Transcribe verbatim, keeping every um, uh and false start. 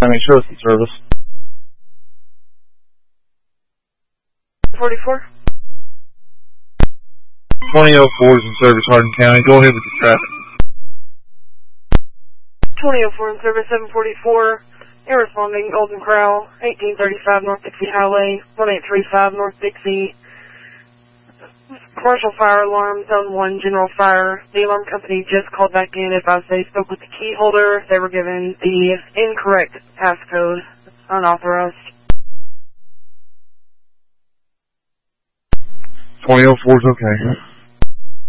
I mean, show us the service. forty-four. twenty oh four is in service, Hardin County. Go ahead with the traffic. twenty oh four in service, seven forty-four. You're responding, Golden Corral, eighteen thirty-five North Dixie Highway, one eight three five North Dixie. Commercial fire alarm, zone one, general fire. The alarm company just called back in, advised they spoke with the key holder. They were given the incorrect passcode, unauthorized. twenty oh four is okay.